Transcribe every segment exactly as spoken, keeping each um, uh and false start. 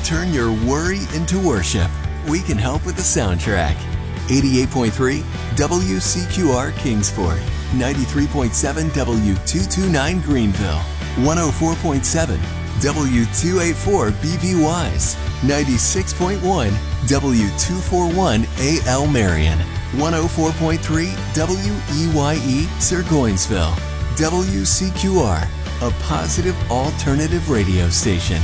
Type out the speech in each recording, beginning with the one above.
Turn your worry into worship. We can help with the soundtrack. eighty-eight point three W C Q R Kingsport, ninety-three point seven W two twenty-nine Greenville, one oh four point seven W two eighty-four B V Wise, ninety-six point one W two forty-one A L Marion, one oh four point three W E Y E Sirgoinsville. W C Q R, a positive alternative radio station.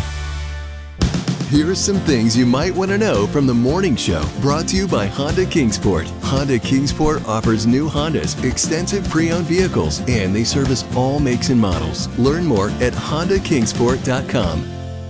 Here are some things you might want to know from the morning show, brought to you by Honda Kingsport. Honda Kingsport offers new Hondas, extensive pre-owned vehicles, and they service all makes and models. Learn more at honda kingsport dot com.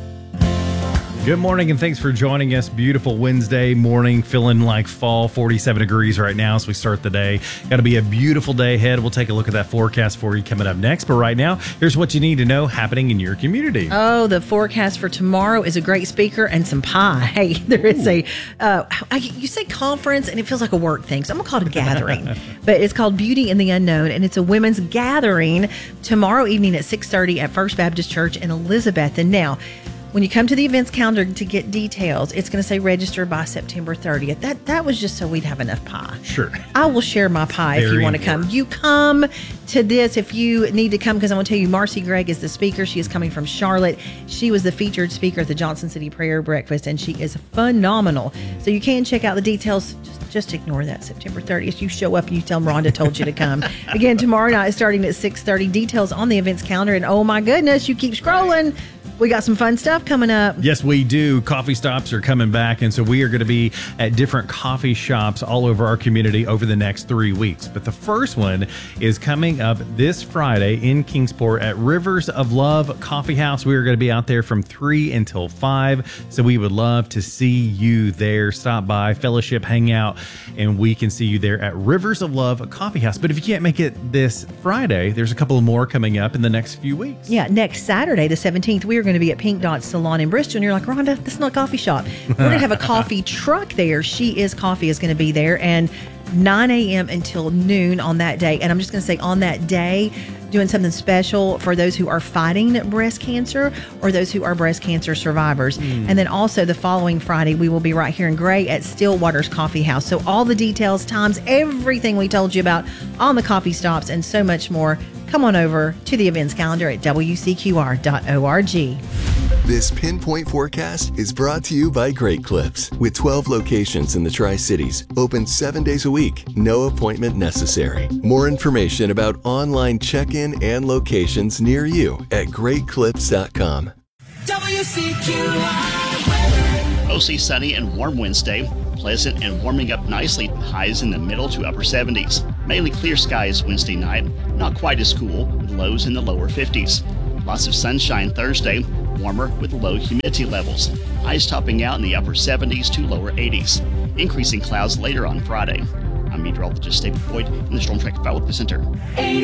Good morning, and thanks for joining us. Beautiful Wednesday morning, feeling like fall, forty-seven degrees right now as we start the day. Got to be a beautiful day ahead. We'll take a look at that forecast for you coming up next. But right now, here's what you need to know happening in your community. Oh, the forecast for tomorrow is a great speaker and some pie. Hey, there is a, uh, I, you say conference, and it feels like a work thing, so I'm going to call it a gathering. But it's called Beauty in the Unknown, and it's a women's gathering tomorrow evening at six thirty at First Baptist Church in Elizabeth. And now, when you come to the events calendar to get details, it's going to say register by September thirtieth. That that was just so we'd have enough pie. Sure. I will share my pie Very if you want to important. come. You come to this if you need to come, because I want to tell you, Marcy Gregg is the speaker. She is coming from Charlotte. She was the featured speaker at the Johnson City Prayer Breakfast, and she is phenomenal. So you can check out the details. Just, just ignore that. September thirtieth. You show up and you tell them Rhonda told you to come. Again, tomorrow night starting at six thirty. Details on the events calendar. And oh my goodness, you keep scrolling. We got some fun stuff coming up. Yes, we do. Coffee stops are coming back, and so we are going to be at different coffee shops all over our community over the next three weeks. But the first one is coming up this Friday in Kingsport at Rivers of Love Coffee House. We are going to be out there from three until five, so we would love to see you there. Stop by, fellowship, hang out, and we can see you there at Rivers of Love Coffee House. But if you can't make it this Friday, there's a couple more coming up in the next few weeks. Yeah, next Saturday, the seventeenth, we are going to be at Pink Dot Salon in Bristol. And you're like, Rhonda, that's not a coffee shop. We're going to have a coffee truck there. She is Coffee is going to be there. And nine a.m. until noon on that day. And I'm just going to say on that day, doing something special for those who are fighting breast cancer or those who are breast cancer survivors. Mm. And then also the following Friday, we will be right here in Gray at Stillwater's Coffee House. So all the details, times, everything we told you about on the coffee stops and so much more, come on over to the events calendar at W C Q R dot org. This Pinpoint Forecast is brought to you by Great Clips. With twelve locations in the Tri-Cities, open seven days a week, no appointment necessary. More information about online check-in and locations near you at great clips dot com. W C Q R weather. Mostly sunny and warm Wednesday. Pleasant and warming up nicely. Highs in the middle to upper seventies. Mainly clear skies Wednesday night. Not quite as cool, with lows in the lower fifties. Lots of sunshine Thursday. Warmer with low humidity levels. Highs topping out in the upper seventies to lower eighties. Increasing clouds later on Friday. I'm meteorologist David Boyd from the Storm Track Forecast Center.